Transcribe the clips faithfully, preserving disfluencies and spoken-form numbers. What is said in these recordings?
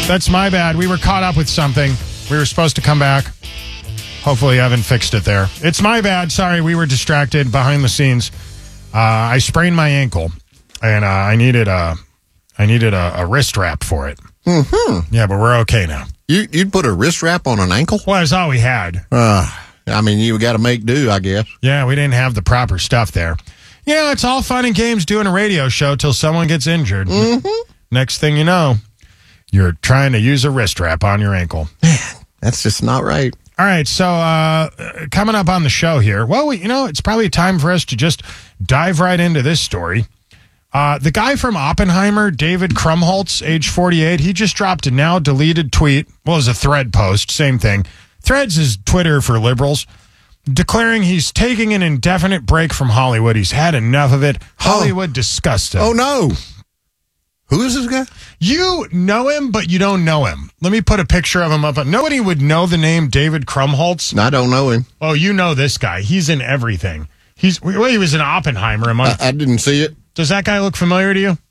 That's my bad. We were caught up with something. We were supposed to come back. Hopefully, you haven't fixed it there. It's my bad. Sorry, we were distracted behind the scenes. Uh, I sprained my ankle, and uh, I needed a, I needed a, a wrist wrap for it. Mm-hmm. Yeah, but we're okay now. You, you'd put a wrist wrap on an ankle? Well, that's all we had. Uh, I mean, you got to make do, I guess. Yeah, we didn't have the proper stuff there. Yeah, it's all fun and games doing a radio show till someone gets injured. Mm-hmm. Next thing you know, you're trying to use a wrist wrap on your ankle. Man, that's just not right. All right, so uh, coming up on the show here, well, we, you know, it's probably time for us to just dive right into this story. Uh, the guy from Oppenheimer, David Krumholtz, age forty-eight, he just dropped a now deleted tweet. Well, it was a thread post, same thing. Threads is Twitter for liberals, declaring he's taking an indefinite break from Hollywood. He's had enough of it. Hollywood oh. disgusts him. Oh, no. Who is this guy? You know him, but you don't know him. Let me put a picture of him up. Nobody would know the name David Krumholtz. I don't know him. Oh, you know this guy. He's in everything. He's well, he was in Oppenheimer. Among, I, I didn't see it. Does that guy look familiar to you?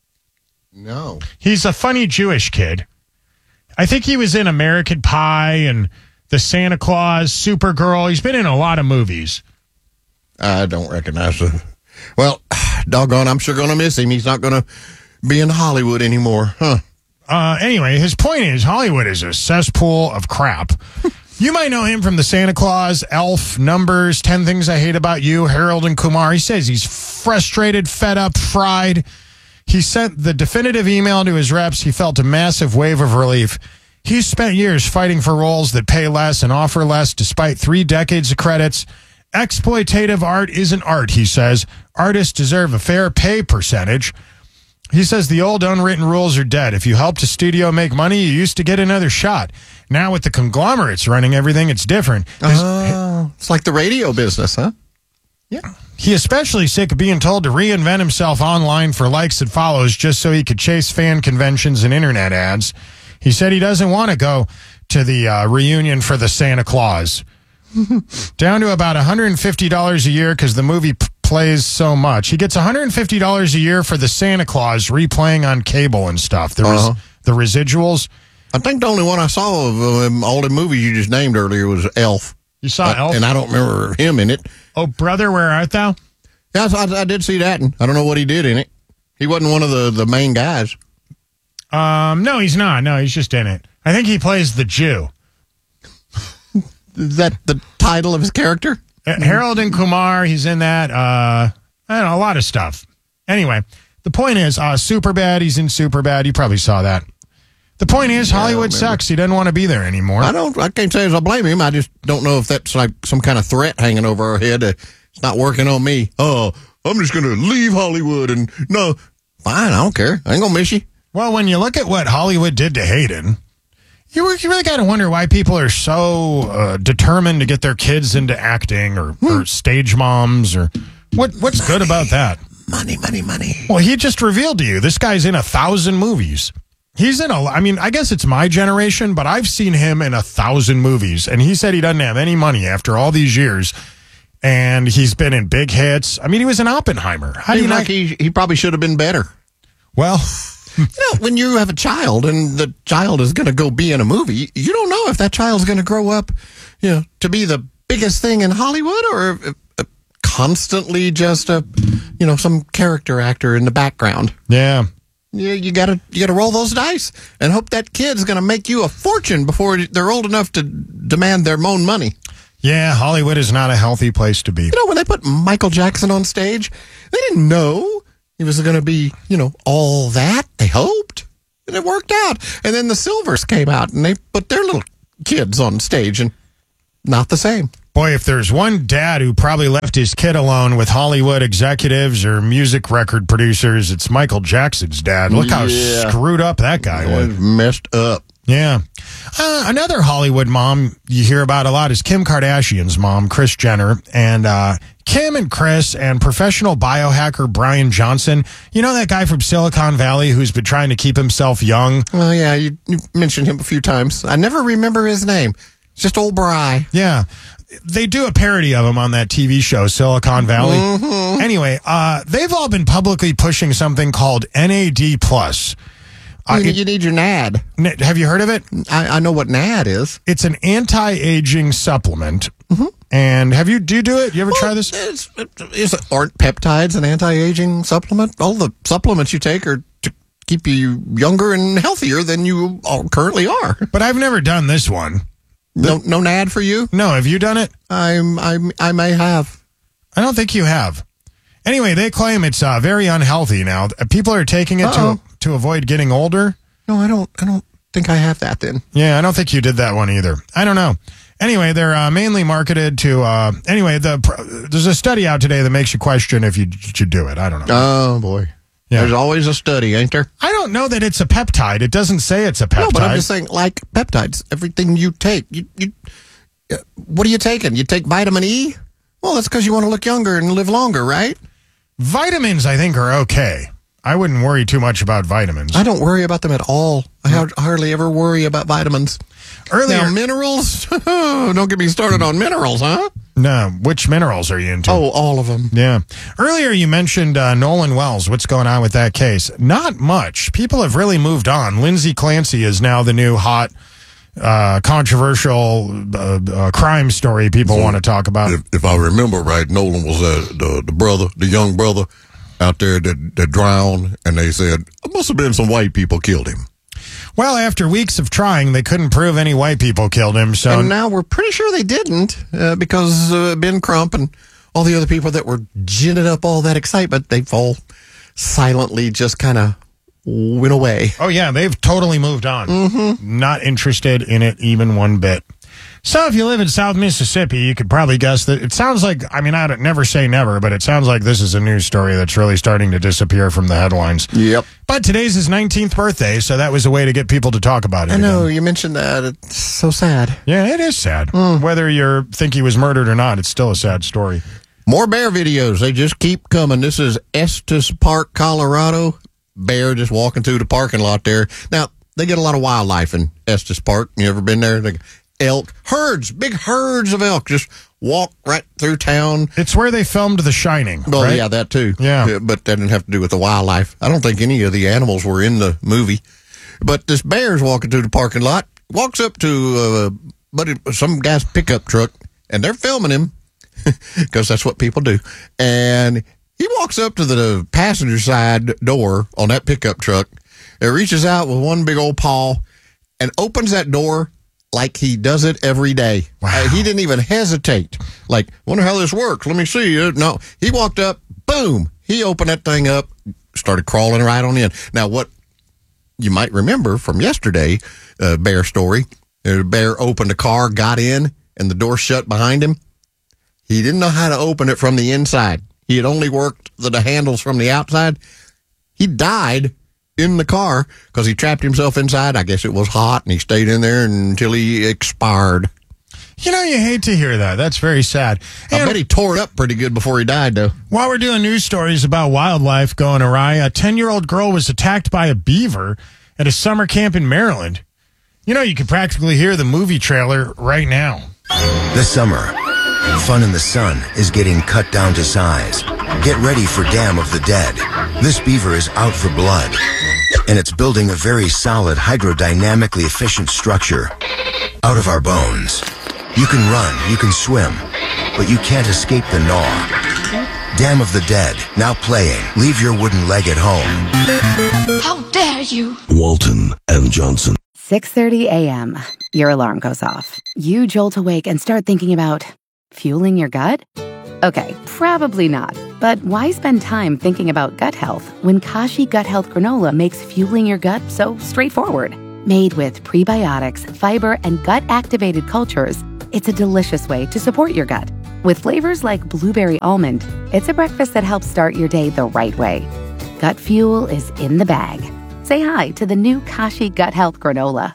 No. He's a funny Jewish kid. I think he was in American Pie and The Santa Claus, Supergirl. He's been in a lot of movies. I don't recognize him. Well, doggone, I'm sure going to miss him. He's not going to be in Hollywood anymore, huh? Uh, anyway, his point is Hollywood is a cesspool of crap. You might know him from The Santa Claus, Elf, Numbers, ten Things I Hate About You, Harold and Kumar. He says he's frustrated, fed up, fried. He sent the definitive email to his reps. He felt a massive wave of relief. He's spent years fighting for roles that pay less and offer less despite three decades of credits. Exploitative art isn't art, he says. Artists deserve a fair pay percentage. He says the old unwritten rules are dead. If you helped a studio make money, you used to get another shot. Now with the conglomerates running everything, it's different. Oh, it's like the radio business, huh? Yeah. He especially sick of being told to reinvent himself online for likes and follows just so he could chase fan conventions and internet ads. He said he doesn't want to go to the uh, reunion for the Santa Claus. Down to about one hundred fifty dollars a year because the movie p- plays so much. He gets one hundred fifty dollars a year for the Santa Claus replaying on cable and stuff. The, res- uh-huh. the residuals. I think the only one I saw of um, all the movies you just named earlier was Elf. You saw uh, Elf? And I don't remember him in it. Oh, brother, where art thou? Yeah, I, I did see that. And I don't know what he did in it. He wasn't one of the, the main guys. Um, no, he's not. No, he's just in it. I think he plays the Jew. Is that the title of his character? Uh, Harold and Kumar, he's in that. Uh, I don't know, a lot of stuff. Anyway, the point is, uh, Superbad, he's in Superbad. You probably saw that. The point is, yeah, Hollywood sucks. He doesn't want to be there anymore. I don't. I can't say as I blame him. I just don't know if that's like some kind of threat hanging over our head. Uh, it's not working on me. Oh, I'm just going to leave Hollywood and no. Fine, I don't care. I ain't going to miss you. Well, when you look at what Hollywood did to Hayden, you, you really got to wonder why people are so uh, determined to get their kids into acting or, hmm. or stage moms or what. What's money, good about that? Money, money, money. Well, he just revealed to you this guy's in a thousand movies. He's in a. I mean, I guess it's my generation, but I've seen him in a thousand movies, and he said he doesn't have any money after all these years, and he's been in big hits. I mean, he was in Oppenheimer. How do you like not? He he probably should have been better. Well. You know, when you have a child and the child is going to go be in a movie, you don't know if that child's going to grow up, you know, to be the biggest thing in Hollywood or uh, constantly just a, you know, some character actor in the background. Yeah. Yeah, you gotta you gotta roll those dice and hope that kid's going to make you a fortune before they're old enough to demand their own money. Yeah, Hollywood is not a healthy place to be. You know, when they put Michael Jackson on stage, they didn't know he was going to be, you know, all that. They hoped. And it worked out. And then the Silvers came out and they put their little kids on stage and not the same. Boy, if there's one dad who probably left his kid alone with Hollywood executives or music record producers, it's Michael Jackson's dad. Look how yeah. screwed up that guy yeah, was. Messed up. Yeah. Uh, another Hollywood mom you hear about a lot is Kim Kardashian's mom, Kris Jenner. And uh, Kim and Kris and professional biohacker Brian Johnson. You know that guy from Silicon Valley who's been trying to keep himself young? Well, yeah, you, you mentioned him a few times. I never remember his name. It's just old Bry. Yeah. They do a parody of him on that T V show, Silicon Valley. Mm-hmm. Anyway, uh, they've all been publicly pushing something called N A D plus. Uh, you, it- you need your N A D. N- have you heard of it? I, I know what N A D is. It's an anti-aging supplement. And have you do you do it? You ever try this? It's, it's, aren't peptides an anti-aging supplement? All the supplements you take are to keep you younger and healthier than you all currently are. But I've never done this one. No, no N A D for you? No, have you done it? I'm, I'm, I may have. I don't think you have. Anyway, they claim it's uh, very unhealthy now. People are taking it Uh-oh. to to avoid getting older. No, I don't. I don't think I have that. Then. Yeah, I don't think you did that one either. I don't know. Anyway, they're uh, mainly marketed to. Uh, anyway, the there's a study out today that makes you question if you should do it. I don't know. Oh boy. Yeah. There's always a study, ain't there? I don't know that it's a peptide. It doesn't say it's a peptide. No, but I'm just saying, like peptides, everything you take, you, you, uh, what are you taking? You take vitamin E? Well, that's because you want to look younger and live longer, right? Vitamins, I think, are okay. I wouldn't worry too much about vitamins. I don't worry about them at all. I har- hardly ever worry about vitamins. Earlier, Now, minerals? Don't get me started on minerals, huh? no. Which minerals are you into? Oh, all of them. Yeah. Earlier, you mentioned uh, Nolan Wells. What's going on with that case? Not much. People have really moved on. Lindsay Clancy is now the new hot, uh, controversial uh, uh, crime story people want to talk about. If, if I remember right, Nolan was uh, the the brother, the young brother out there that, that drowned, and they said it must have been some white people killed him. Well, after weeks of trying, they couldn't prove any white people killed him. So And now we're pretty sure they didn't uh, because uh, Ben Crump and all the other people that were ginning up all that excitement, they've all silently just kind of went away. Oh, yeah, they've totally moved on. Mm-hmm. Not interested in it even one bit. So if you live in South Mississippi, you could probably guess that it sounds like, I mean, I don't never say never, but it sounds like this is a news story that's really starting to disappear from the headlines. Yep. But today's his nineteenth birthday, so that was a way to get people to talk about it I know, again. you mentioned that. It's so sad. Yeah, it is sad. Whether you think he was murdered or not, it's still a sad story. More bear videos. They just keep coming. This is Estes Park, Colorado. Bear just walking through the parking lot there. Now, they get a lot of wildlife in Estes Park. You ever been there? They, elk, herds, big herds of elk just walk right through town. It's where they filmed The Shining, Well, right? yeah, that too. Yeah. But that didn't have to do with the wildlife. I don't think any of the animals were in the movie. But this bear's walking through the parking lot, walks up to uh, buddy, some guy's pickup truck, and they're filming him because that's what people do. And he walks up to the passenger side door on that pickup truck and reaches out with one big old paw and opens that door like he does it every day. Wow. Uh, he didn't even hesitate. Like, wonder how this works. Let me see. Uh, no, he walked up, boom. He opened that thing up, started crawling right on in. Now, what you might remember from yesterday, uh, bear story, the bear opened a car, got in, and the door shut behind him. He didn't know how to open it from the inside. He had only worked the, the handles from the outside. He died in the car because he trapped himself inside. I guess it was hot, and he stayed in there until he expired. You know, you hate to hear that. That's very sad. I And bet he tore it up pretty good before he died, though. while we're doing news stories about wildlife going awry, a ten-year-old girl was attacked by a beaver at a summer camp in Maryland. You know, you could practically hear the movie trailer right now. This summer, fun in the sun is getting cut down to size. Get ready for Dam of the Dead. This beaver is out for blood, and it's building a very solid, hydrodynamically efficient structure out of our bones. You can run, you can swim, but you can't escape the gnaw. Dam of the Dead, now playing. Leave your wooden leg at home. How dare you! Walton and Johnson. six thirty a.m. Your alarm goes off. You jolt awake and start thinking about fueling your gut? Okay, probably not. But why spend time thinking about gut health when Kashi Gut Health Granola makes fueling your gut so straightforward? Made with prebiotics, fiber, and gut-activated cultures, it's a delicious way to support your gut. With flavors like blueberry almond, it's a breakfast that helps start your day the right way. Gut fuel is in the bag. Say hi to the new Kashi Gut Health Granola.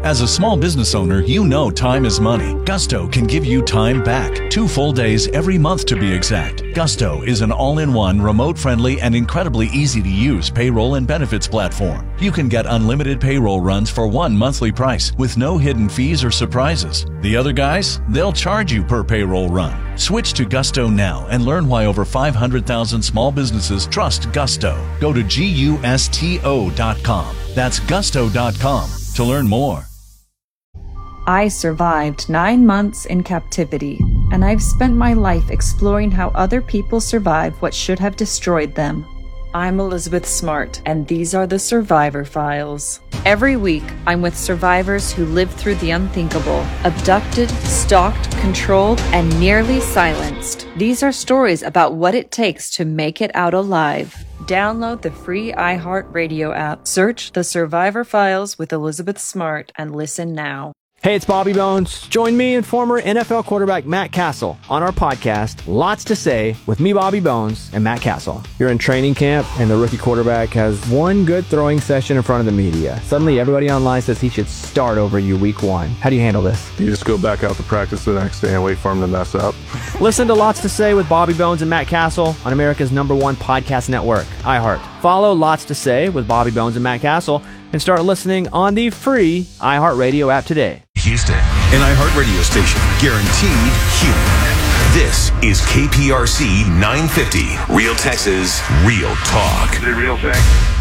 As a small business owner, you know time is money. Gusto can give you time back. Two full days every month to be exact. Gusto is an all-in-one, remote-friendly, and incredibly easy-to-use payroll and benefits platform. You can get unlimited payroll runs for one monthly price with no hidden fees or surprises. The other guys, they'll charge you per payroll run. Switch to Gusto now and learn why over five hundred thousand small businesses trust Gusto. Go to gusto dot com. That's gusto dot com to learn more. I survived nine months in captivity, and I've spent my life exploring how other people survive what should have destroyed them. I'm Elizabeth Smart, and these are the Survivor Files. Every week, I'm with survivors who lived through the unthinkable, abducted, stalked, controlled, and nearly silenced. These are stories about what it takes to make it out alive. Download the free iHeartRadio app, search The Survivor Files with Elizabeth Smart, and listen now. Hey, it's Bobby Bones. Join me and former N F L quarterback Matt Castle on our podcast, Lots to Say, with me, Bobby Bones, and Matt Castle. You're in training camp, and the rookie quarterback has one good throwing session in front of the media. Suddenly, everybody online says he should start over you week one. How do you handle this? You just go back out to practice the next day and wait for him to mess up. Listen to Lots to Say with Bobby Bones and Matt Castle on America's number one podcast network, iHeart. Follow Lots to Say with Bobby Bones and Matt Castle and start listening on the free iHeartRadio app today. Houston, an iHeartRadio station guaranteed human. This is K P R C nine fifty, Real Texas, Real Talk. Is it real thing?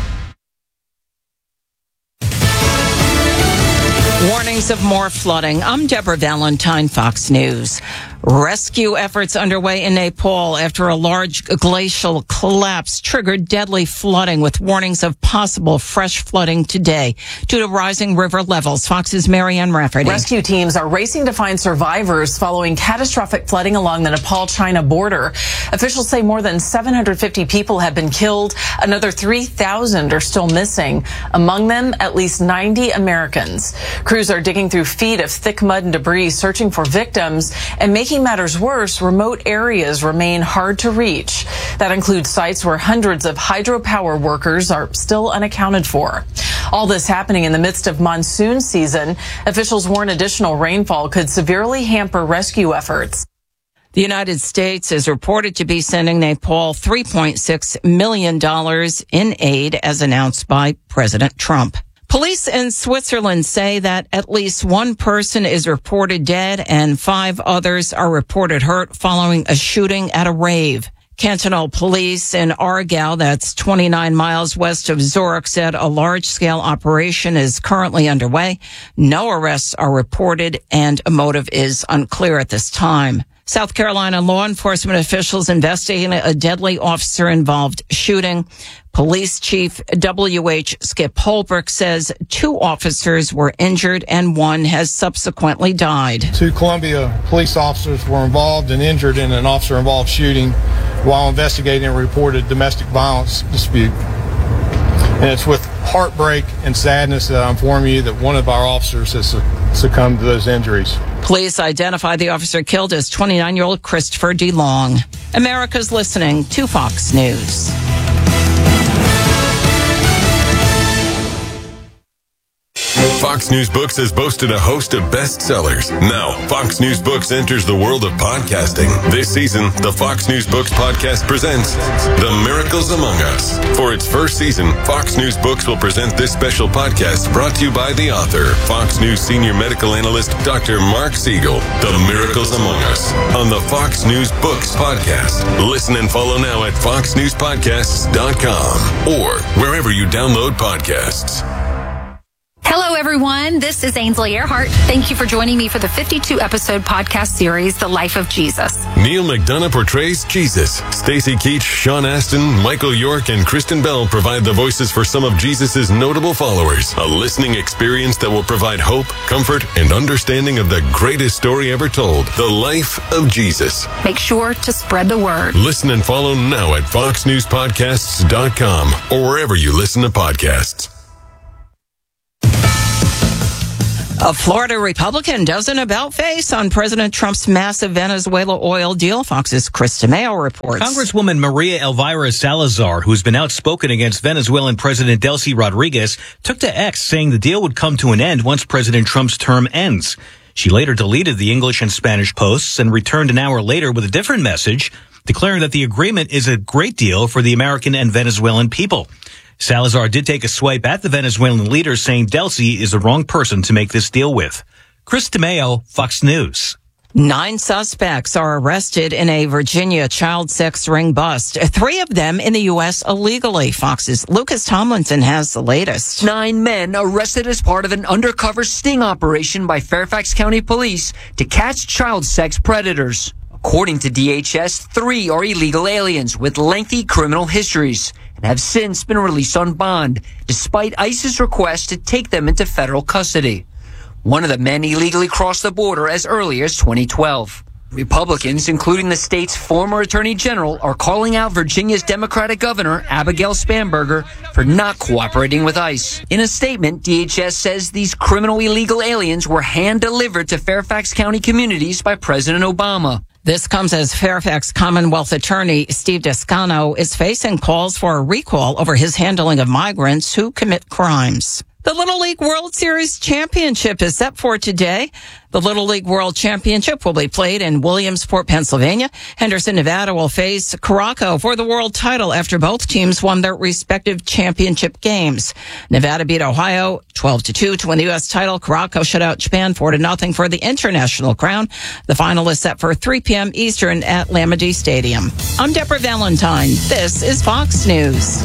Warnings of more flooding. I'm Deborah Valentine, Fox News. Rescue efforts underway in Nepal after a large glacial collapse triggered deadly flooding with warnings of possible fresh flooding today due to rising river levels. Fox's Marianne Rafferty. Rescue teams are racing to find survivors following catastrophic flooding along the Nepal-China border. Officials say more than seven hundred fifty people have been killed. Another three thousand are still missing. Among them, at least ninety Americans. Crews are digging through feet of thick mud and debris, searching for victims, and making matters worse, remote areas remain hard to reach. That includes sites where hundreds of hydropower workers are still unaccounted for. All this happening in the midst of monsoon season. Officials warn additional rainfall could severely hamper rescue efforts. The United States is reported to be sending Nepal three point six million dollars in aid, as announced by President Trump. Police in Switzerland say that at least one person is reported dead and five others are reported hurt following a shooting at a rave. Cantonal police in Aargau, that's twenty-nine miles west of Zurich, said a large-scale operation is currently underway. No arrests are reported and a motive is unclear at this time. South Carolina law enforcement officials investigating a deadly officer-involved shooting. Police Chief W H Skip Holbrook says two officers were injured and one has subsequently died. Two Columbia police officers were involved and injured in an officer-involved shooting while investigating a reported domestic violence dispute. And it's with heartbreak and sadness that I inform you that one of our officers has succumbed to those injuries. Police identified the officer killed as twenty-nine-year-old Christopher DeLong. America's listening to Fox News. Fox News Books has boasted a host of bestsellers. Now, Fox News Books enters the world of podcasting. This season, the Fox News Books podcast presents The Miracles Among Us. For its first season, Fox News Books will present this special podcast brought to you by the author, Fox News senior medical analyst, Doctor Mark Siegel. The Miracles Among Us on the Fox News Books podcast. Listen and follow now at fox news podcasts dot com or wherever you download podcasts. Hello, everyone. This is Ainsley Earhart. Thank you for joining me for the fifty-two episode podcast series, The Life of Jesus. Neil McDonough portrays Jesus. Stacey Keach, Sean Astin, Michael York, and Kristen Bell provide the voices for some of Jesus' notable followers. A listening experience that will provide hope, comfort, and understanding of the greatest story ever told, The Life of Jesus. Make sure to spread the word. Listen and follow now at fox news podcasts dot com or wherever you listen to podcasts. A Florida Republican does an about-face on President Trump's massive Venezuela oil deal. Fox's Chris DeMeo reports. Congresswoman Maria Elvira Salazar, who's been outspoken against Venezuelan President Delcy Rodriguez, took to X saying the deal would come to an end once President Trump's term ends. She later deleted the English and Spanish posts and returned an hour later with a different message, declaring that the agreement is a great deal for the American and Venezuelan people. Salazar did take a swipe at the Venezuelan leader, saying Delcy is the wrong person to make this deal with. Chris DeMeo, Fox News. Nine suspects are arrested in a Virginia child sex ring bust. Three of them in the U S illegally. Fox's Lucas Tomlinson has the latest. Nine men arrested as part of an undercover sting operation by Fairfax County Police to catch child sex predators. According to D H S, three are illegal aliens with lengthy criminal histories and have since been released on bond, despite ICE's request to take them into federal custody. One of the men illegally crossed the border as early as twenty twelve. Republicans, including the state's former attorney general, are calling out Virginia's Democratic governor, Abigail Spanberger, for not cooperating with ICE. In a statement, D H S says these criminal illegal aliens were hand-delivered to Fairfax County communities by President Obama. This comes as Fairfax Commonwealth Attorney Steve Descano is facing calls for a recall over his handling of migrants who commit crimes. The Little League World Series Championship is set for today. The Little League World Championship will be played in Williamsport, Pennsylvania. Henderson, Nevada will face Caraco for the world title after both teams won their respective championship games. Nevada beat Ohio twelve to two to win the U S title. Caraco shut out Japan four to nothing for the international crown. The final is set for three p.m. Eastern at Lamade Stadium. I'm Deborah Valentine. This is Fox News.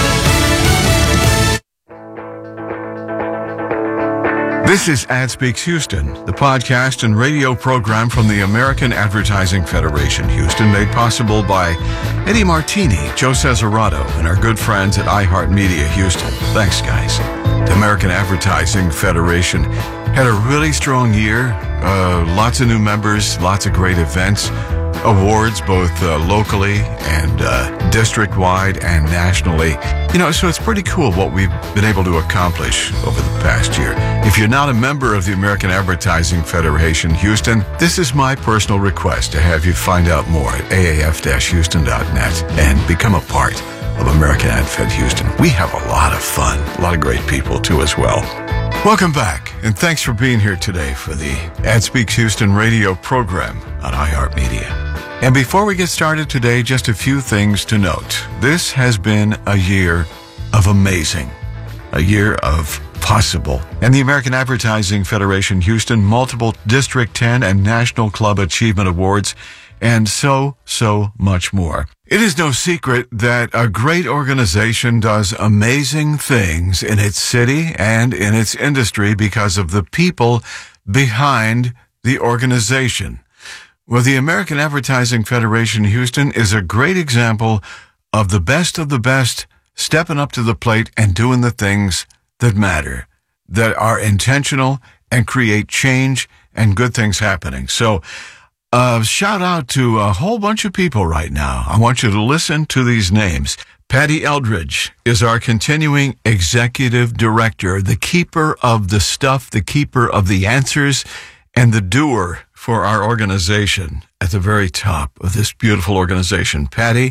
This is Ad Speaks Houston, the podcast and radio program from the American Advertising Federation Houston, made possible by Eddie Martini, Joe Cesarato, and our good friends at iHeartMedia Houston. Thanks, guys. The American Advertising Federation had a really strong year. Uh, lots of new members, lots of great events, awards both uh, locally and uh, district-wide and nationally. You know, so it's pretty cool what we've been able to accomplish over the past year. If you're not a member of the American Advertising Federation Houston, this is my personal request to have you find out more at A A F Houston dot net and become a part of American AdFed Houston. We have a lot of fun, a lot of great people too as well. Welcome back, and thanks for being here today for the Ad Speaks Houston radio program on iHeartMedia. And before we get started today, just a few things to note. This has been a year of amazing, a year of possible. And the American Advertising Federation Houston, multiple District ten and National Club Achievement Awards, and so, so much more. It is no secret that a great organization does amazing things in its city and in its industry because of the people behind the organization. Well, the American Advertising Federation Houston is a great example of the best of the best stepping up to the plate and doing the things that matter, that are intentional and create change and good things happening. So, uh, shout out to a whole bunch of people right now. I want you to listen to these names. Patty Eldridge is our continuing executive director, the keeper of the stuff, the keeper of the answers, and the doer for our organization at the very top of this beautiful organization. Patty,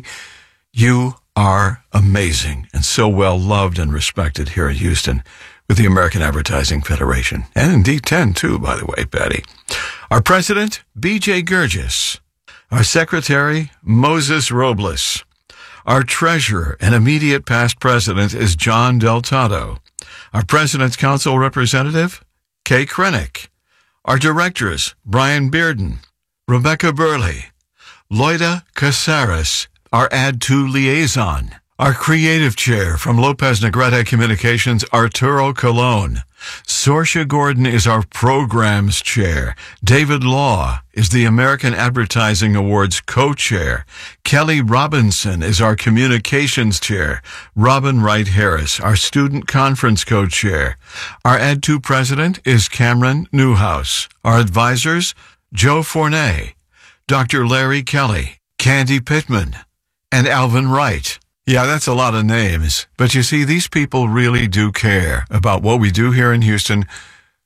you are amazing and so well loved and respected here in Houston with the American Advertising Federation. And indeed ten, too, by the way, Patty. Our president, B J Gurgis. Our secretary, Moses Robles. Our treasurer and immediate past president is John Del Tado. Our president's council representative, Kay Krennick. Our directors, Brian Bearden, Rebecca Burley, Loida Casares, our Ad two liaison. Our creative chair from Lopez Negrete Communications, Arturo Colon. Sorsha Gordon is our programs chair. David Law is the American Advertising Awards co-chair. Kelly Robinson is our communications chair. Robin Wright Harris, our student conference co-chair. Our Ad two president is Cameron Newhouse. Our advisors, Joe Fournay, Doctor Larry Kelly, Candy Pittman, and Alvin Wright. Yeah, that's a lot of names. But you see, these people really do care about what we do here in Houston.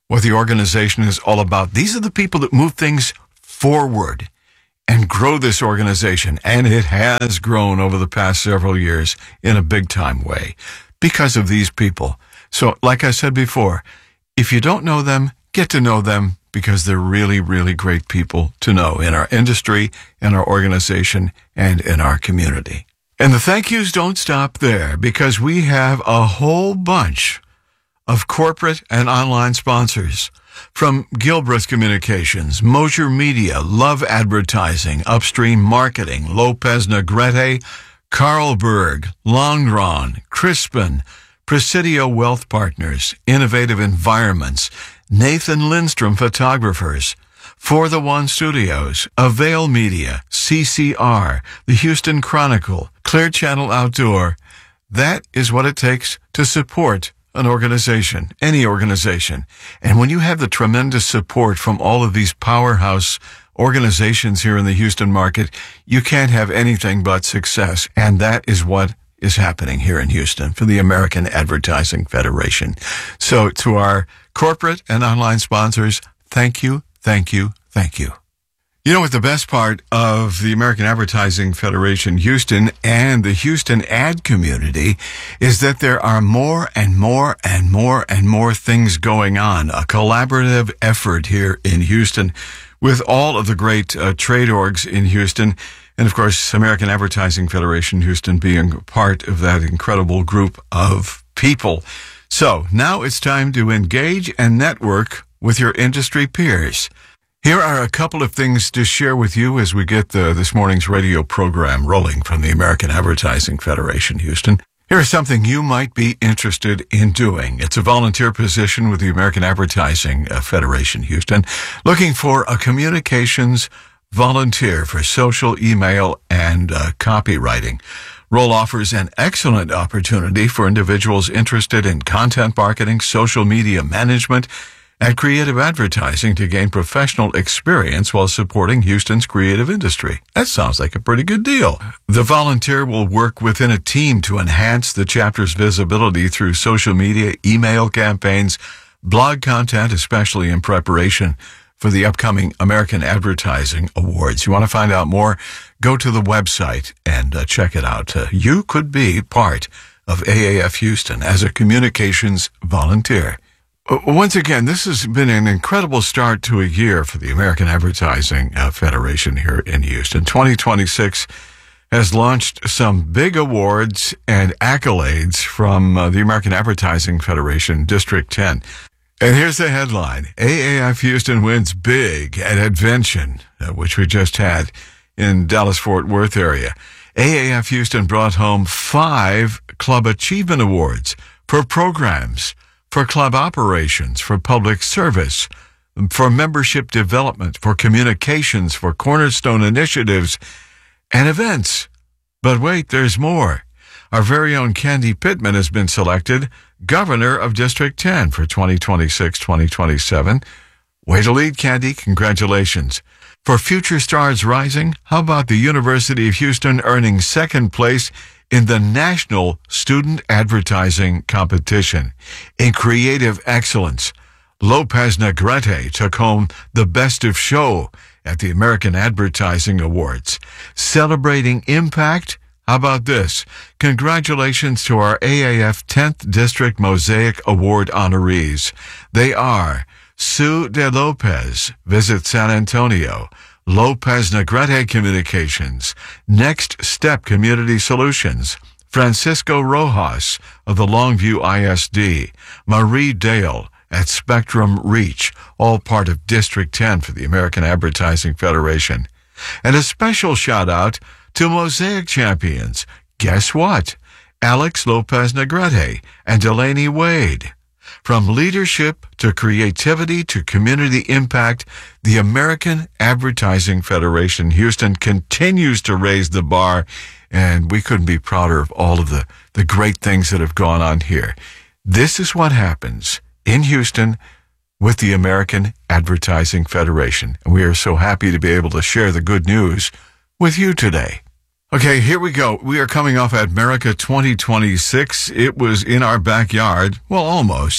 what the organization is all about. These are the people that move things forward and grow this organization. And it has grown over the past several years in a big-time way because of these people. So, like I said before, if you don't know them, get to know them because they're really, really great people to know in our industry, in our organization, and in our community. And the thank yous don't stop there because we have a whole bunch of corporate and online sponsors. From Gilbreth Communications, Mosier Media, Love Advertising, Upstream Marketing, Lopez Negrete, Carlberg, Longron, Crispin, Presidio Wealth Partners, Innovative Environments, Nathan Lindstrom Photographers, For the One Studios, Avail Media, C C R, the Houston Chronicle, Clear Channel Outdoor. That is what it takes to support an organization, any organization. And when you have the tremendous support from all of these powerhouse organizations here in the Houston market, you can't have anything but success. And that is what is happening here in Houston for the American Advertising Federation. So to our corporate and online sponsors, thank you, thank you, thank you. You know what the best part of the American Advertising Federation Houston and the Houston ad community is that there are more and more and more and more things going on. A collaborative effort here in Houston with all of the great uh, trade orgs in Houston. And of course, American Advertising Federation Houston being part of that incredible group of people. So now it's time to engage and network with your industry peers. Here are a couple of things to share with you as we get the, this morning's radio program rolling from the American Advertising Federation Houston. Here's something you might be interested in doing. It's a volunteer position with the American Advertising Federation Houston, looking for a communications volunteer for social, email, and uh, copywriting. Role offers an excellent opportunity for individuals interested in content marketing, social media management, and creative advertising to gain professional experience while supporting Houston's creative industry. That sounds like a pretty good deal. The volunteer will work within a team to enhance the chapter's visibility through social media, email campaigns, blog content, especially in preparation for the upcoming American Advertising Awards. You want to find out more? Go to the website and uh, check it out. Uh, you could be part of A A F Houston as a communications volunteer. Once again, this has been an incredible start to a year for the American Advertising uh, Federation here in Houston. twenty twenty-six has launched some big awards and accolades from uh, the American Advertising Federation District ten. And here's the headline. A A F Houston wins big at Advention, uh, which we just had in Dallas-Fort Worth area. A A F Houston brought home five Club Achievement Awards for programs, for club operations, for public service, for membership development, for communications, for cornerstone initiatives, and events. But wait, there's more. Our very own Candy Pittman has been selected Governor of District ten for twenty twenty-six to twenty twenty-seven. Way to lead, Candy. Congratulations. For Future Stars Rising, how about the University of Houston earning second place in the National Student Advertising Competition? In creative excellence, Lopez Negrete took home the Best of Show at the American Advertising Awards. Celebrating impact, how about this? Congratulations to our A A F tenth District Mosaic Award honorees. They are Sue De Lopez, Visit San Antonio; Lopez Negrete Communications, Next Step Community Solutions; Francisco Rojas of the Longview I S D; Marie Dale at Spectrum Reach, all part of District ten for the American Advertising Federation. And a special shout-out to Mosaic champions. Guess what? Alex Lopez Negrete and Delaney Wade. From leadership to creativity to community impact, the American Advertising Federation Houston continues to raise the bar, and we couldn't be prouder of all of the, the great things that have gone on here. This is what happens in Houston with the American Advertising Federation, and we are so happy to be able to share the good news with you today. Okay, here we go. We are coming off Admerica twenty twenty-six. It was in our backyard. Well, almost.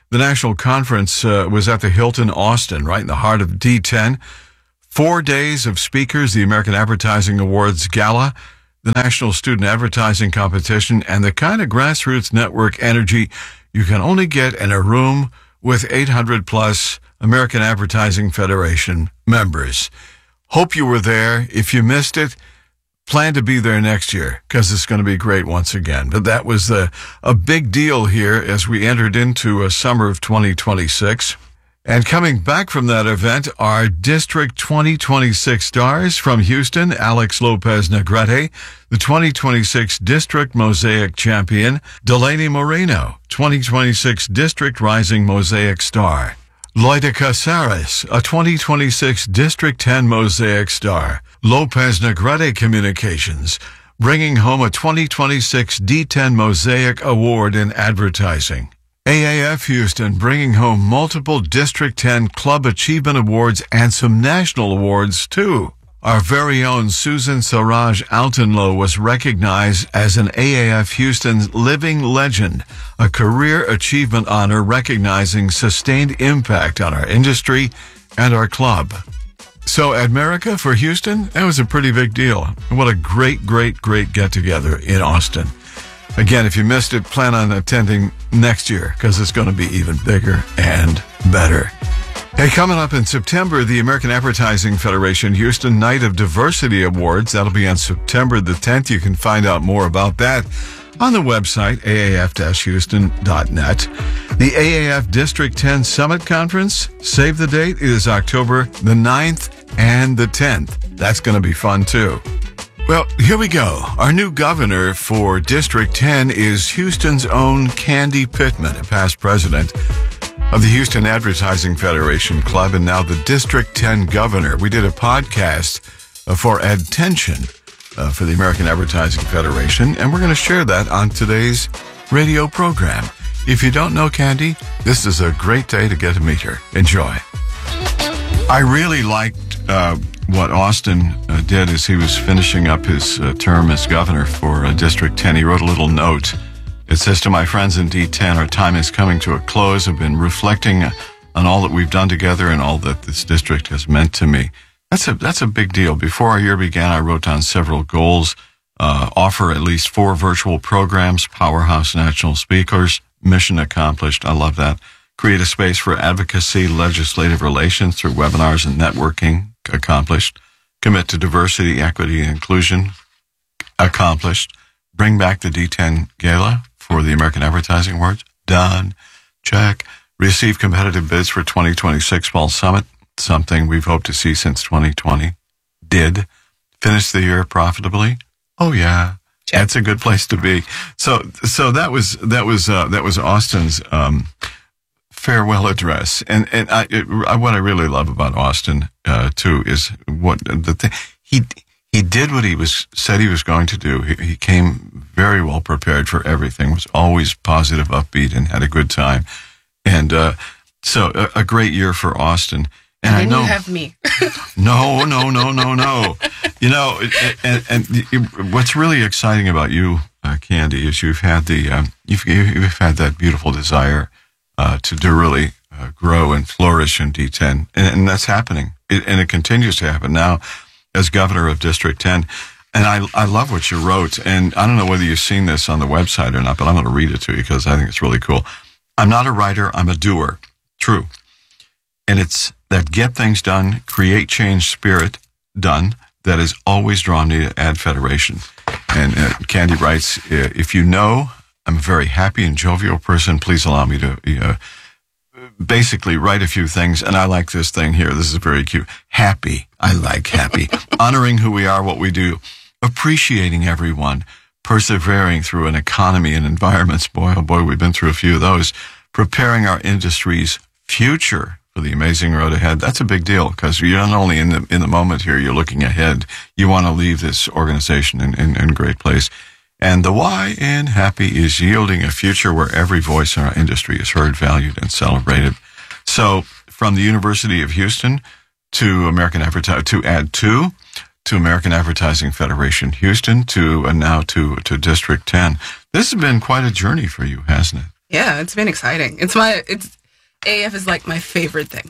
The national conference uh, was at the Hilton Austin, right in the heart of D ten. Four days of speakers, the American Advertising Awards Gala, the National Student Advertising Competition, and the kind of grassroots network energy you can only get in a room with eight hundred plus American Advertising Federation members. Hope you were there. If you missed it, plan to be there next year because it's going to be great once again. But that was a, a big deal here as we entered into a summer of twenty twenty-six. And coming back from that event are District twenty twenty-six stars from Houston, Alex Lopez Negrete, the twenty twenty-six District Mosaic Champion, Delaney Moreno, twenty twenty-six District Rising Mosaic Star, Loida Casares, a twenty twenty-six District ten Mosaic Star, Lopez Negrete Communications, bringing home a twenty twenty-six D ten Mosaic Award in Advertising. A A F Houston bringing home multiple District ten Club Achievement Awards and some national awards, too. Our very own Susan Saraj Altenlow was recognized as an A A F Houston's Living Legend, a career achievement honor recognizing sustained impact on our industry and our club. So, Admerica for Houston, that was a pretty big deal. What a great, great, great get-together in Austin. Again, if you missed it, plan on attending next year because it's going to be even bigger and better. Hey, coming up in September, the American Advertising Federation Houston Night of Diversity Awards. That'll be on September the tenth. You can find out more about that on the website, A A F houston dot net. The A A F District ten Summit Conference, save the date, it is October the ninth and the tenth. That's going to be fun, too. Well, here we go. Our new governor for District ten is Houston's own Candy Pittman, a past president of the Houston Advertising Federation Club and now the District ten governor. We did a podcast uh, for Attention uh, for the American Advertising Federation, and we're going to share that on today's radio program. If you don't know Candy, this is a great day to get to meet her. Enjoy. I really liked uh, what Austin uh, did as he was finishing up his uh, term as governor for uh, District ten. He wrote a little note. It says, "To my friends in D ten, our time is coming to a close. I've been reflecting on all that we've done together and all that this district has meant to me." That's a that's a big deal. Before our year began, I wrote down several goals. Uh, offer at least four virtual programs, powerhouse national speakers, mission accomplished. I love that. Create a space for advocacy, legislative relations through webinars and networking, accomplished. Commit to diversity, equity, and inclusion, accomplished. Bring back the D ten Gala for the American Advertising Awards, done. Check. Receive competitive bids for twenty twenty-six Fall Summit, something we've hoped to see since twenty twenty. Did. Finish the year profitably. Oh yeah. Check. That's a good place to be. So, so that was, that was, uh, that was Austin's, um, farewell address. And, and I, it, what I really love about Austin, uh, too, is what the thing, he, he did what he was, said he was going to do. He, he came very well prepared for everything, was always positive, upbeat, and had a good time. And, uh, so a, a great year for Austin. And, and I know you have me. no, no, no, no, no. You know, and, and, and what's really exciting about you, uh, Candy, is you've had the, um, you've, you've had that beautiful desire, uh, to, to really, uh, grow and flourish in D ten. And, and that's happening. It, and it continues to happen now as governor of District ten. And I, I love what you wrote. And I don't know whether you've seen this on the website or not, but I'm going to read it to you because I think it's really cool. "I'm not a writer. I'm a doer." True. And it's that get things done, create change spirit done that has always drawn me to Ad Federation. And uh, Candy writes, "If you know I'm a very happy and jovial person, please allow me to uh, basically write a few things." And I like this thing here. This is very cute. Happy. I like happy. Honoring who we are, what we do. Appreciating everyone. Persevering through an economy and environments. Boy, oh boy, we've been through a few of those. Preparing our industry's future for the amazing road ahead. That's a big deal because you're not only in the in the moment here, you're looking ahead. You want to leave this organization in, in, in a great place. And the why in happy is yielding a future where every voice in our industry is heard, valued, and celebrated. So from the University of Houston to American Advertising, to Ad two, to American Advertising Federation Houston, to and now to, to District ten. This has been quite a journey for you, hasn't it? Yeah, it's been exciting. It's my it's A A F is like my favorite thing.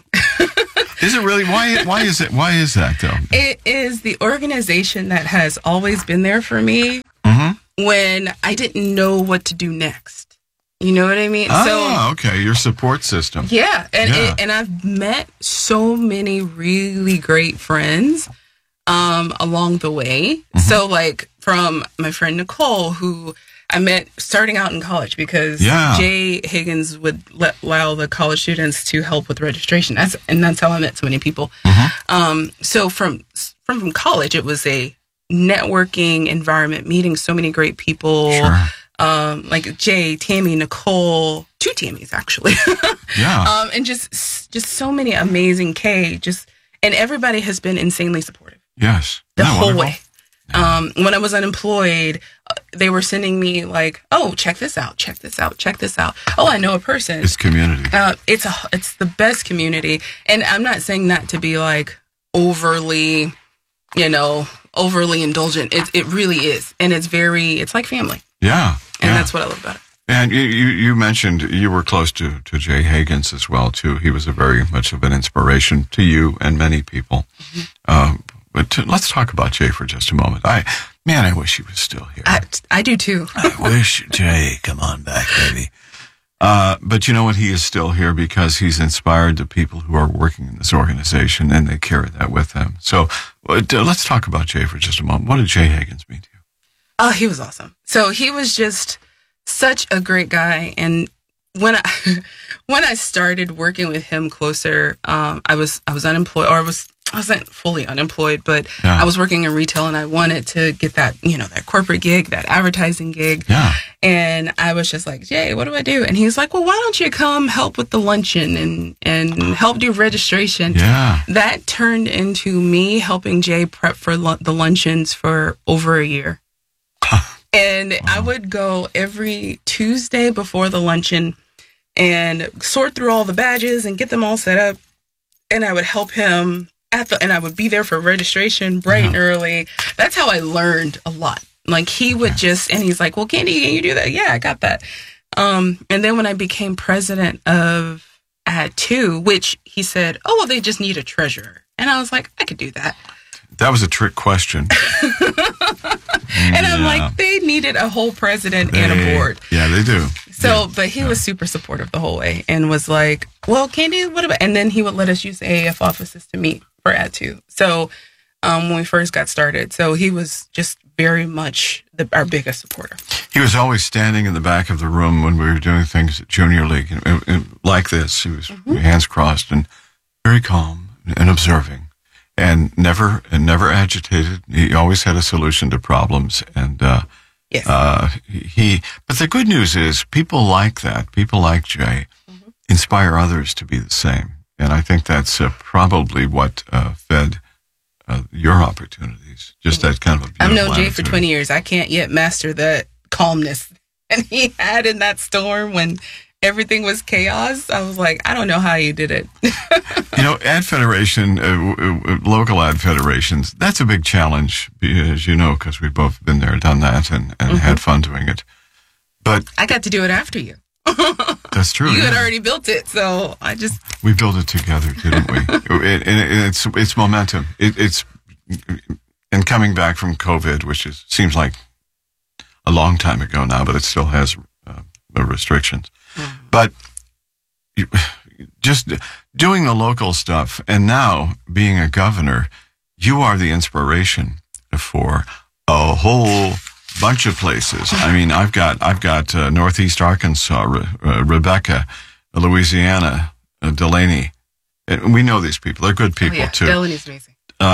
Is it really? Why? Why is it? Why is that though? It is the organization that has always been there for me Mm-hmm. when I didn't know what to do next. You know what I mean? Oh, okay. Your support system. Yeah, and Yeah. It, and I've met so many really great friends um, along the way. Mm-hmm. So, like from my friend Nicole, who I met starting out in college because Yeah. Jay Higgins would let, allow the college students to help with registration. That's and that's how I met so many people. Mm-hmm. Um, so from from from college, it was a networking environment, meeting so many great people. Sure. Um, like Jay, Tammy, Nicole, two Tammys actually. Yeah. Um, and just just so many amazing K. Just and everybody has been insanely supportive Yes. the Isn't that whole wonderful? way. Um, when I was unemployed, uh, they were sending me like, "Oh, check this out, check this out, check this out." Oh, I know a person. It's community. Uh, it's a it's the best community, and I'm not saying that to be like overly, you know, overly indulgent. It it really is, and it's very it's like family, Yeah. and yeah. that's what I love about it. And you, you, you mentioned you were close to, to Jay Higgins as well, too. He was a very much of an inspiration to you and many people. Mm-hmm. Uh, but to, let's talk about Jay for just a moment. I, man, I wish he was still here. I, I do too. I wish, Jay, come on back, baby. Uh, but you know what? He is still here because he's inspired the people who are working in this organization, and they carry that with them. So uh, let's talk about Jay for just a moment. What did Jay Higgins mean to you? Oh, he was awesome. So he was just such a great guy. And when I when I started working with him closer, um, I was I was unemployed, or I was I wasn't fully unemployed, but Yeah. I was working in retail, and I wanted to get that you know that corporate gig, that advertising gig. Yeah. And I was just like, Jay, what do I do? And he's like, well, why don't you come help with the luncheon and and help do registration? Yeah. That turned into me helping Jay prep for lu- the luncheons for over a year. And I would go every Tuesday before the luncheon and sort through all the badges and get them all set up. And I would help him at the, and I would be there for registration bright and early. That's how I learned a lot. Like he would just, and he's like, well, Candy, can you do that? Yeah, I got that. Um, and then when I became president of A D two, which he said, oh, well, they just need a treasurer. And I was like, I could do that. That was a trick question. And I'm Yeah. like, they needed a whole president and a They- board. Yeah, they do. So, but he was super supportive the whole way and was like, well, Candy, what about, and then he would let us use the A A F offices to meet for A D two. So, um, when we first got started, so he was just very much the, our biggest supporter. He was always standing in the back of the room when we were doing things at Junior League and, and, and like this. He was hands crossed and very calm and observing, and never and never agitated. He always had a solution to problems, and uh, yes. uh, he. But the good news is, people like that. People like Jay inspire others to be the same, and I think that's uh, probably what uh, fed uh, your opportunities. Just that kind of a I've beautiful known Jay for attitude. twenty years. I can't yet master that calmness that he had in that storm when everything was chaos. I was like, I don't know how you did it. You know, ad federation, uh, w- w- local ad federations, that's a big challenge, as you know, because we've both been there, done that, and, and Mhm. had fun doing it. But I got to do it after you. that's true. You had yeah. already built it, so I just We built it together, didn't we? it, it, it's it's momentum. It, it's and coming back from COVID, which is seems like a long time ago now, but it still has uh, restrictions. But you, just doing the local stuff, and now being a governor, you are the inspiration for a whole bunch of places. I mean, I've got I've got uh, Northeast Arkansas, Re- uh, Rebecca, Louisiana, uh, Delaney. And we know these people; they're good people oh, yeah. too. Delaney's amazing.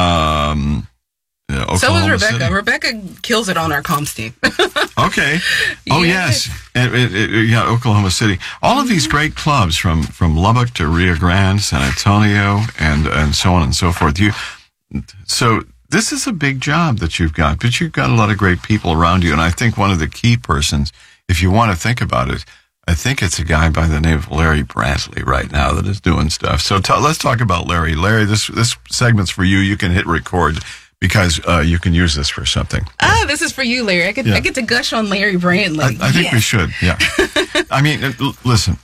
Um, uh, So was Oklahoma Rebecca. City. Rebecca kills it on our comms team. Okay. Oh, yes. It, it, it, yeah, Oklahoma City. All of these great clubs from, from Lubbock to Rio Grande, San Antonio, and, and so on and so forth. You, so this is a big job that you've got, but you've got a lot of great people around you. And I think one of the key persons, if you want to think about it, I think it's a guy by the name of Larry Brantley right now that is doing stuff. So t- let's talk about Larry. Larry, this, this segment's for you. You can hit record because uh, you can use this for something. Ah, this is for you, Larry. I get Yeah. I get to gush on Larry Brandley. I, I think Yes. we should. Yeah. I mean, uh, l- listen.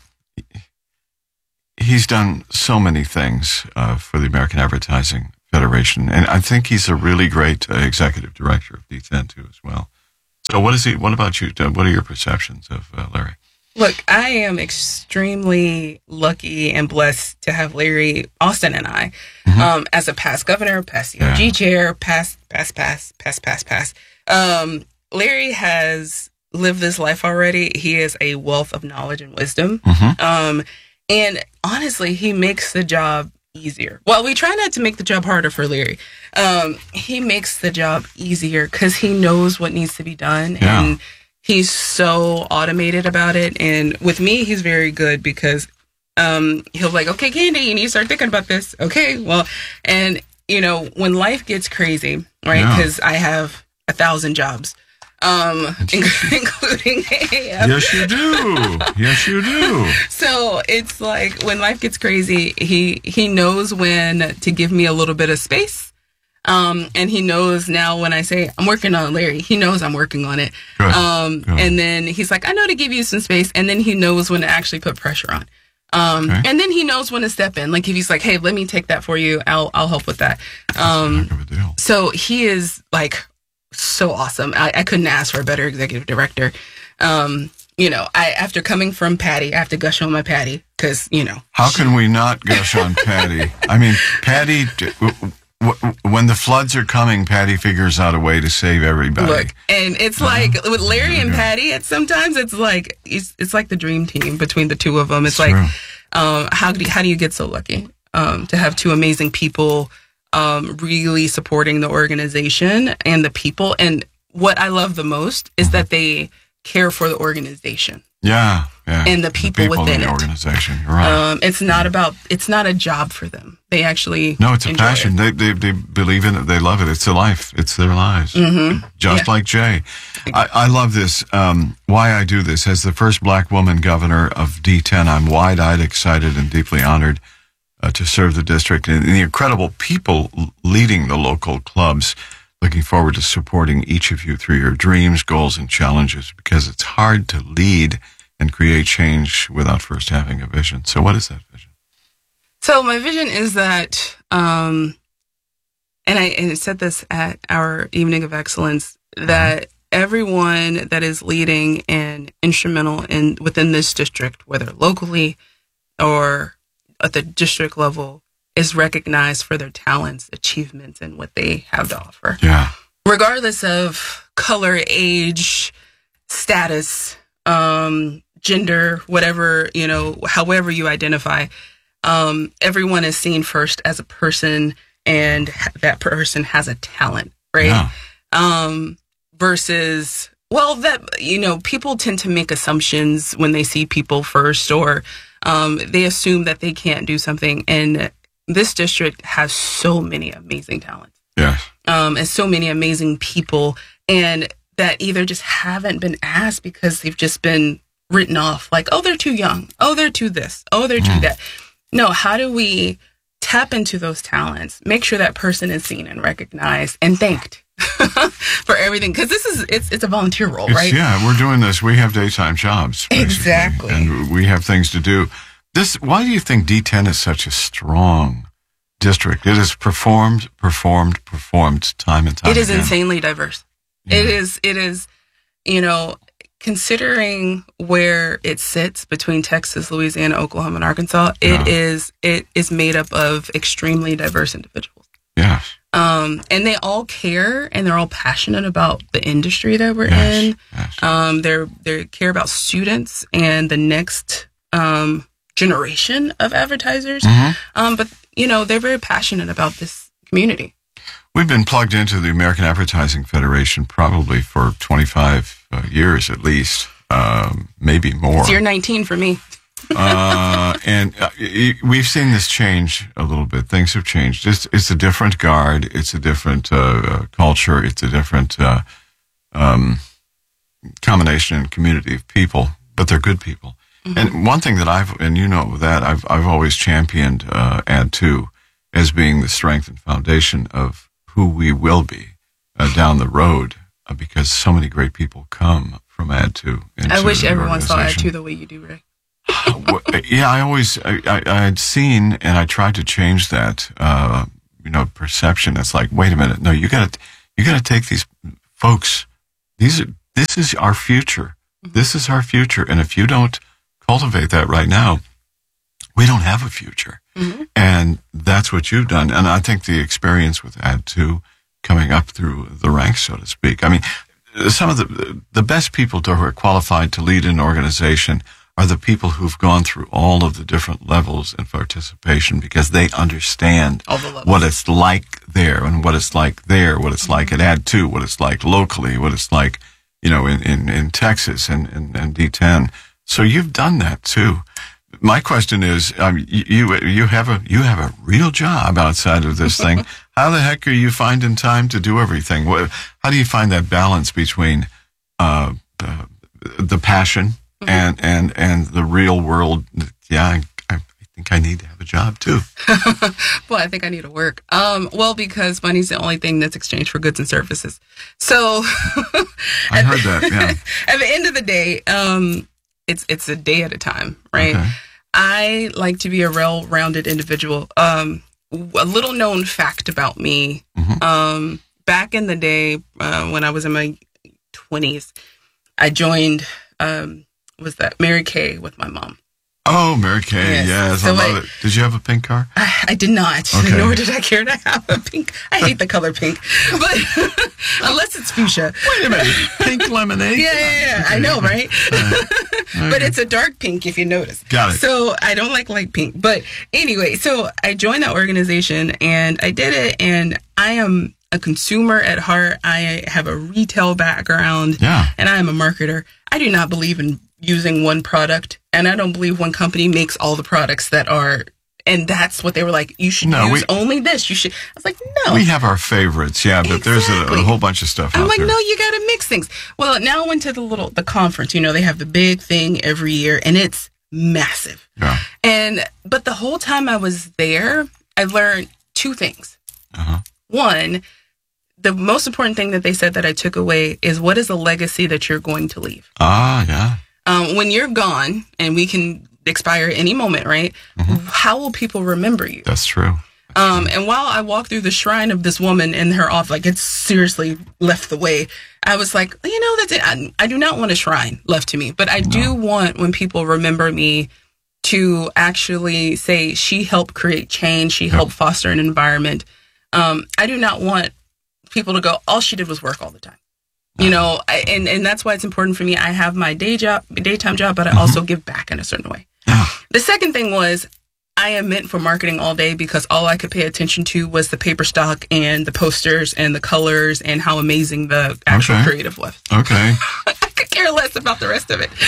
He's done so many things uh, for the American Advertising Federation, and I think he's a really great uh, executive director of D ten too, as well. So, what is he? What about you? What are your perceptions of uh, Larry? Look, I am extremely lucky and blessed to have Larry Austin and I um, as a past governor, past C O G Yeah. chair, past, past, past, past, past, past. Um, Larry has lived this life already. He is a wealth of knowledge and wisdom. Um, and honestly, he makes the job easier. Well, we try not to make the job harder for Larry. Um, he makes the job easier because he knows what needs to be done. Yeah. And he's so automated about it. And with me, he's very good because um, he'll be like, okay, Candy, you need to start thinking about this. Okay, well, and, you know, when life gets crazy, right, Yeah. because I have a thousand jobs, um, including A A F. Yes, you do. Yes, you do. So it's like when life gets crazy, he he knows when to give me a little bit of space. Um, and he knows now when I say I'm working on Larry, he knows I'm working on it. Good. Um, Good. and then he's like, I know to give you some space. And then he knows when to actually put pressure on. Um, Okay. and then he knows when to step in. Like if he's like, hey, let me take that for you. I'll, I'll help with that. Um, so he is like so awesome. I, I couldn't ask for a better executive director. Um, you know, I, after coming from Patty, I have to gush on my Patty because, you know, How can we not gush on Patty? I mean, Patty, d- w- w- when the floods are coming, Patty figures out a way to save everybody. look, and it's like with Larry and Patty, it's sometimes it's like it's, it's like the dream team between the two of them. It's, like, um, how do you, how do you get so lucky um, to have two amazing people um, really supporting the organization and the people? And what I love the most is that they care for the organization. Yeah, yeah. And the people within in the it. organization. You're right. Um, it's not about it's not a job for them. They actually No, it's a enjoy passion. They, they they believe in it. They love it. It's their life. It's their lives. Mhm. Just Yeah. like Jay. I, I love this. Um, why I do this. As the first black woman governor of D ten, I'm wide-eyed, excited, and deeply honored uh, to serve the district and the incredible people l- leading the local clubs. Looking forward to supporting each of you through your dreams, goals, and challenges because it's hard to lead and create change without first having a vision. So what is that vision? So my vision is that, um, and I, and I said this at our evening of excellence, that everyone that is leading and instrumental in within this district, whether locally or at the district level, is recognized for their talents, achievements, and what they have to offer. Yeah. Regardless of color, age, status, um, gender, whatever, you know, however you identify, um, everyone is seen first as a person and ha- that person has a talent, right? Yeah. Um, versus, well, that, you know, people tend to make assumptions when they see people first, or um, they assume that they can't do something. And this district has so many amazing talents. Yes. Um, and so many amazing people, and that either just haven't been asked because they've just been written off like, oh, they're too young. Oh, they're too this. Oh, they're too that. No, how do we tap into those talents, make sure that person is seen and recognized and thanked for everything? Because this is, it's, it's a volunteer role, It's- right? Yeah, we're doing this. We have daytime jobs. basically, Exactly. And we have things to do. This. Why do you think D ten is such a strong district? It has performed, performed, performed time and time It is again. insanely diverse. It is, it is, you know, considering where it sits between Texas, Louisiana, Oklahoma, and Arkansas, it is, it is made up of extremely diverse individuals. Yes. Um, and they all care and they're all passionate about the industry that we're Yes, in. Um, they're, they care about students and the next, um, generation of advertisers. Mhm. Um, but you know, they're very passionate about this community. We've been plugged into the American Advertising Federation probably for twenty-five uh, years at least, um, maybe more. It's year nineteen for me. uh, and uh, y- we've seen this change a little bit. Things have changed. It's, it's a different guard. It's a different uh, uh, culture. It's a different uh, um, combination and community of people, but they're good people. Mm-hmm. And one thing that I've, and you know that, I've I've always championed uh, Ad two as being the strength and foundation of who we will be uh, down the road uh, because so many great people come from Add To. I wish everyone saw Add To the way you do, Ray. Yeah, I always, I, I, I had seen, and I tried to change that, uh, you know, perception. It's like, wait a minute, no, you gotta, you gotta take these folks, these are, this is our future. Mm-hmm. This is our future. And if you don't cultivate that right now, we don't have a future. Mm-hmm. And that's what you've done. And I think the experience with Add To coming up through the ranks, so to speak. I mean, some of the, the best people who are qualified to lead an organization are the people who've gone through all of the different levels in participation because they understand what it's like there and what it's like there, what it's mm-hmm. like at Add To, what it's like locally, what it's like, you know, in, in, in Texas and, and, and D ten. So you've done that too. My question is, um, you, you have a, you have a real job outside of this thing. How the heck are you finding time to do everything? What, how do you find that balance between, uh, uh the passion Mm-hmm. and, and, and the real world? Yeah, I, I think I need to have a job too. Well, I think I need to work. Um, well, because money's the only thing that's exchanged for goods and services. So I heard that. Yeah. At the end of the day, um, it's, it's a day at a time, right? Okay. I like to be a well-rounded individual. Um, a little known fact about me, mm-hmm. um, back in the day, uh, when I was in my twenties, I joined, um, was that Mary Kay with my mom. Oh, Mary Kay, yes, yes so I love I, it. Did you have a pink car? I, I did not, okay. Nor did I care to have a pink. I hate the color pink, but unless it's fuchsia. Wait a minute, pink lemonade? Yeah, yeah, yeah. Okay. I know, right? right. Okay. But it's a dark pink if you notice. Got it. So I don't like light pink. But anyway, so I joined that organization and I did it, and I am a consumer at heart. I have a retail background, yeah. and I am a marketer. I do not believe in using one product, and I don't believe one company makes all the products that are, and that's what they were like, you should no, use we, only this. You should. I was like, no. We have our favorites, yeah, but exactly. there's a, a whole bunch of stuff I'm out like, there. no, you got to mix things. Well, now I went to the little, the conference, you know, they have the big thing every year, and it's massive. Yeah. And, but the whole time I was there, I learned two things. Uh-huh. One, the most important thing that they said that I took away is, what is the legacy that you're going to leave? Ah, yeah. Um, when you're gone, and we can expire at any moment, right? Mm-hmm. How will people remember you? That's true. That's um, true. And while I walked through the shrine of this woman in her off, like it's seriously left the way, I was like, you know, that's it. I, I do not want a shrine left to me, but I no. do want, when people remember me, to actually say she helped create change. She yep. helped foster an environment. Um, I do not want people to go, all she did was work all the time. You know, I, and, and that's why it's important for me. I have my day job, daytime job, but I mm-hmm. also give back in a certain way. The second thing was, I am meant for marketing all day because all I could pay attention to was the paper stock and the posters and the colors and how amazing the actual okay. creative was. Okay. I could care less about the rest of it.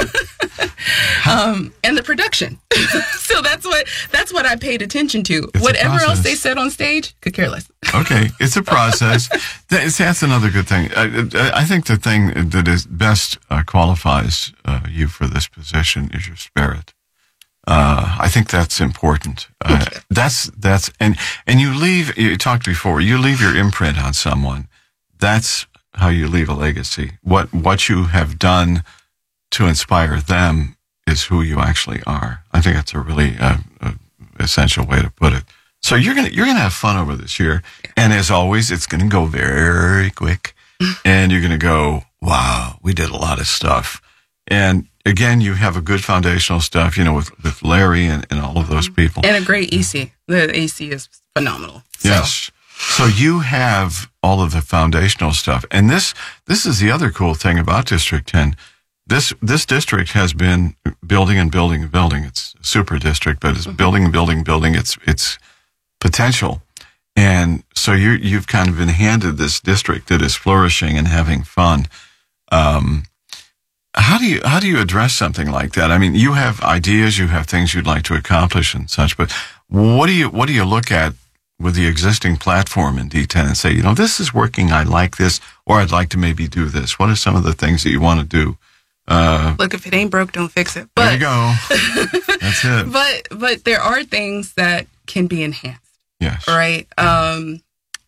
um, and the production. So that's what that's what I paid attention to. It's Whatever else they said on stage, could care less. Okay, it's a process. That's, that's another good thing. I, I think the thing that is best uh, qualifies uh, you for this position is your spirit. Uh, I think that's important. Uh, that's, that's, and, and you leave, you talked before, you leave your imprint on someone. That's how you leave a legacy. What, what you have done to inspire them is who you actually are. I think that's a really, uh, uh, essential way to put it. So you're going to, you're going to have fun over this year. And as always, it's going to go very quick. And you're going to go, wow, we did a lot of stuff. And again, you have a good foundational stuff, you know, with, with Larry and, and all of those people. And a great E C. The A C is phenomenal. So. Yes. So you have all of the foundational stuff. And this, this is the other cool thing about District ten. This, this district has been building and building and building. It's a super district, but it's mm-hmm. building and building and building its, its potential. And so you, you've kind of been handed this district that is flourishing and having fun. Um, How do you, how do you address something like that? I mean, you have ideas, you have things you'd like to accomplish and such, but what do you, what do you look at with the existing platform in D ten and say, you know, this is working, I like this, or I'd like to maybe do this? What are some of the things that you want to do? Uh, Look, if it ain't broke, don't fix it. But, there you go. That's it. But, but there are things that can be enhanced. Yes. Right? Um,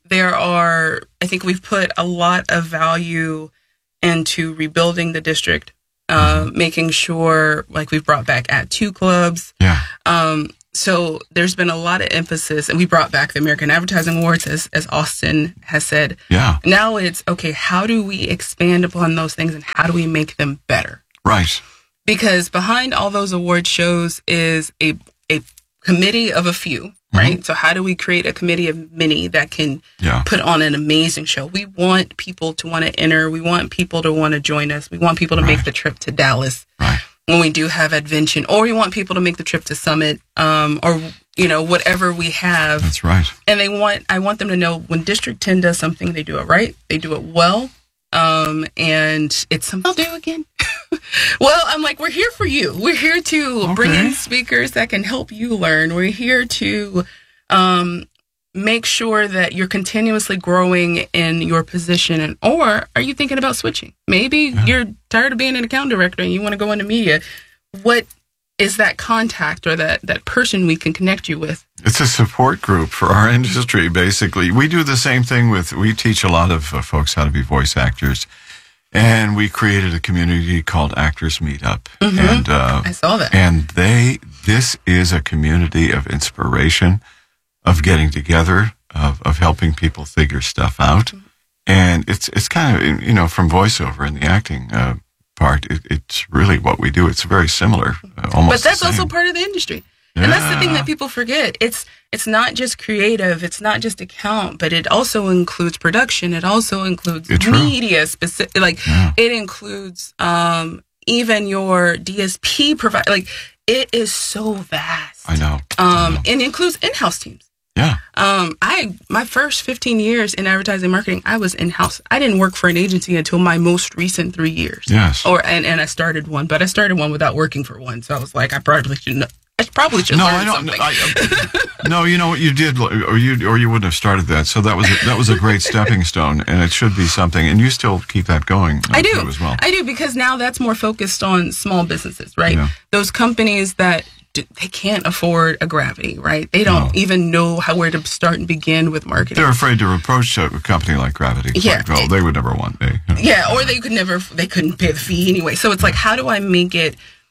there are, I think we've put a lot of value into rebuilding the district, uh, mm-hmm. making sure, like, we've brought back at two clubs. Yeah. Um, so there's been a lot of emphasis, and we brought back the American Advertising Awards, as, as Austin has said. Yeah. Now it's, okay, how do we expand upon those things and how do we make them better? Right. Because behind all those award shows is a, a committee of a few, right? Mm-hmm. So how do we create a committee of many that can yeah. put on an amazing show? We want people to want to enter. We want people to want to join us. We want people to right. make the trip to Dallas. Right. When we do have Advention, or we want people to make the trip to Summit, um, or, you know, whatever we have. That's right. And they want, I want them to know when District ten does something, they do it right, they do it well, um, and it's something I'll do again. Well, I'm like, we're here for you. We're here to okay. bring in speakers that can help you learn. We're here to um, make sure that you're continuously growing in your position. And, or are you thinking about switching? Maybe yeah. you're tired of being an account director and you want to go into media. What is that contact or that, that person we can connect you with? It's a support group for our industry, basically. We do the same thing with, we teach a lot of uh, folks how to be voice actors. And we created a community called Actors Meetup. Mm-hmm. And uh, I saw that. And they, this is a community of inspiration, of getting together, of, of helping people figure stuff out. Mm-hmm. And it's it's kind of, you know, from voiceover and the acting uh, part, it, it's really what we do. It's very similar, uh, almost. But that's the same. also part of the industry. Yeah. And that's the thing that people forget. It's it's not just creative. It's not just account, but it also includes production. It also includes it's media specific. Like yeah. it includes um, even your D S P provide. Like it is so vast. I know. Um, I know. And it includes in-house teams. Yeah. Um, I my first fifteen years in advertising marketing, I was in-house. I didn't work for an agency until my most recent three years. Yes. Or and, and I started one, but I started one without working for one. So I was like, I probably should know. I probably should no, learn I don't. something. I, no, you know what you did, or you or you wouldn't have started that. So that was a, that was a great stepping stone, and it should be something. And you still keep that going. Uh, I do as well. I do because now that's more focused on small businesses, right? Yeah. Those companies that do, they can't afford a Gravity, right? They don't no. even know how where to start and begin with marketing. They're afraid to approach a company like Gravity. Yeah, like, oh, they would never want me. You know. Yeah, or they could never. They couldn't pay the fee anyway. So it's like, how do I make it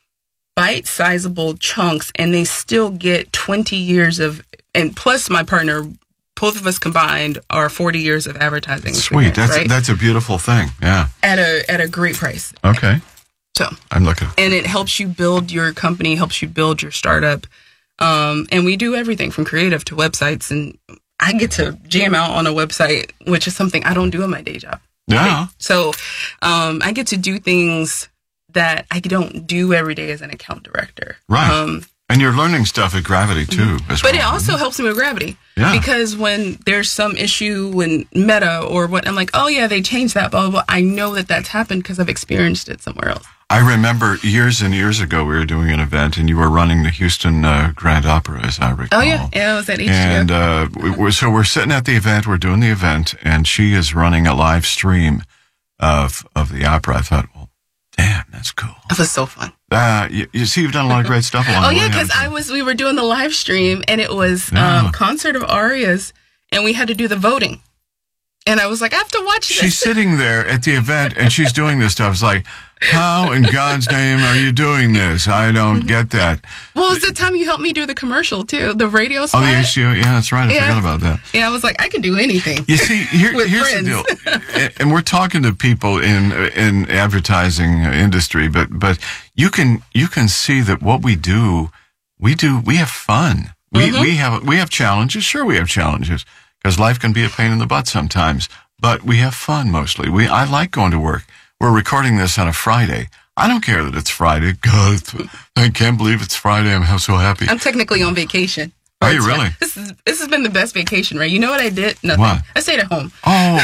bite-sizable chunks, and they still get twenty years of, and plus my partner, both of us combined are forty years of advertising. Sweet, that's right? that's a beautiful thing. Yeah, at a at a great price. Okay, so I'm looking, and it helps you build your company, helps you build your startup, um, and we do everything from creative to websites, and I get to jam out on a website, which is something I don't do in my day job. Yeah, right? So um, I get to do things that I don't do every day as an account director. Right. Um, and you're learning stuff at Gravity, too, as but well. it also helps me with Gravity. Yeah. Because when there's some issue in Meta or what, I'm like, oh, yeah, they changed that, blah, blah, blah. I know that that's happened because I've experienced it somewhere else. I remember years and years ago, we were doing an event, and you were running the Houston uh, Grand Opera, as I recall. Oh, yeah. Yeah, I was at H G O. And uh, we, we're, so we're sitting at the event, we're doing the event, and she is running a live stream of of the opera. I thought, well, damn, that's cool. It was so fun. Uh, you, you see, you've done a lot of great stuff along oh, the way. yeah, because I was, we were doing the live stream, and it was Yeah. um, Concert of Arias, and we had to do the voting. And I was like, I have to watch this. She's sitting there at the event, and she's doing this stuff. It's like, how in God's name are you doing this? I don't get that. Well, it's the time you helped me do the commercial, too, the radio spot. Oh, the H G O? Yeah, that's right. I Yeah. forgot about that. Yeah, I was like, I can do anything. You see, here, With here's friends. the deal, and we're talking to people in in advertising industry, but but you can you can see that what we do, we do we have fun. We Mhm. we have we have challenges. Sure, we have challenges because life can be a pain in the butt sometimes, but we have fun mostly. We I like going to work. We're recording this on a Friday. I don't care that it's Friday. God, I can't believe it's Friday. I'm so happy. I'm technically on vacation. Are you really? This is this has been the best vacation, right? You know what I did? Nothing. What? I stayed at home.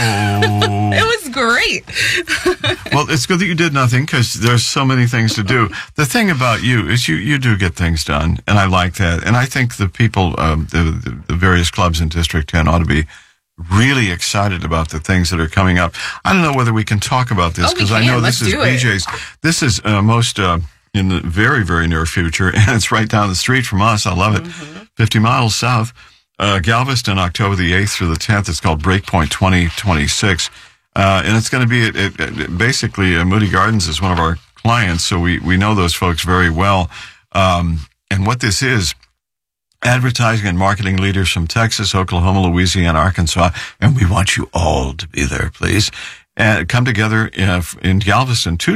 Oh. It was great. Well, it's good that you did nothing because there's so many things to do. The thing about you is you, you do get things done, and I like that. And I think the people, um, the, the, the various clubs in District ten ought to be really excited about the things that are coming up. I don't know whether we can talk about this Oh, we because I can. know Let's this is do it. B J's. This is uh, most uh, in the very, very near future, and it's right down the street from us. I love it. Mm-hmm. fifty miles south. uh, Galveston, October the eighth through the tenth. It's called Breakpoint twenty twenty-six. Uh, and it's going to be, it, it, it, basically, uh, Moody Gardens is one of our clients, so we, we know those folks very well. Um, and what this is, advertising and marketing leaders from Texas, Oklahoma, Louisiana, Arkansas, and we want you all to be there, please. And come together uh, in Galveston, two